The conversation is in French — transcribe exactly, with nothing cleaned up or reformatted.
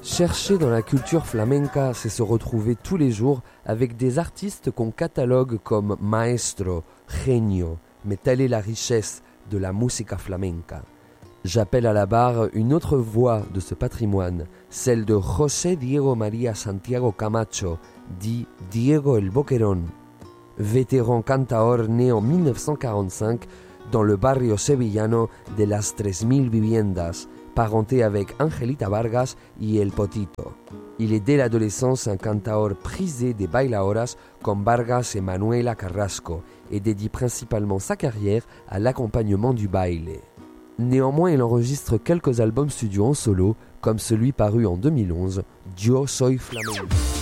Chercher dans la culture flamenca, c'est se retrouver tous les jours avec des artistes qu'on catalogue comme maestro, genio, mais telle est la richesse de la música flamenca. J'appelle à la barre une autre voix de ce patrimoine, celle de José Diego María Santiago Camacho, dit Diego el Boquerón. Vétéran cantaor né en mille neuf cent quarante-cinq dans le barrio sevillano de las Tres Mil Viviendas, parenté avec Angelita Vargas y El Potito. Il est dès l'adolescence un cantaor prisé des bailaoras comme Vargas et Manuela Carrasco et dédie principalement sa carrière à l'accompagnement du baile. Néanmoins, il enregistre quelques albums studio en solo, comme celui paru en deux mille onze, Yo Soy Flamenco.